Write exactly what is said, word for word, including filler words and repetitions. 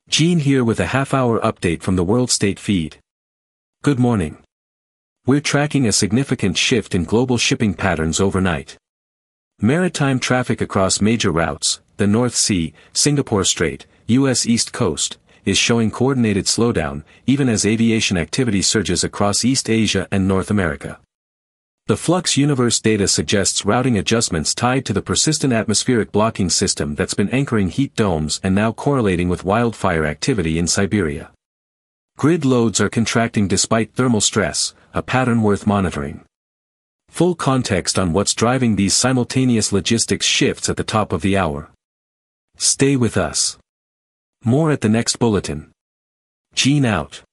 Gene here with a half-hour update from the World State Feed. Good morning. We're tracking a significant shift in global shipping patterns overnight. Maritime traffic across major routes, the North Sea, Singapore Strait, U S East Coast, is showing coordinated slowdown, even as aviation activity surges across East Asia and North America. The Flux Universe data suggests routing adjustments tied to the persistent atmospheric blocking system that's been anchoring heat domes and now correlating with wildfire activity in Siberia. Grid loads are contracting despite thermal stress, a pattern worth monitoring. Full context on what's driving these simultaneous logistics shifts at the top of the hour. Stay with us. More at the next bulletin. Gene out.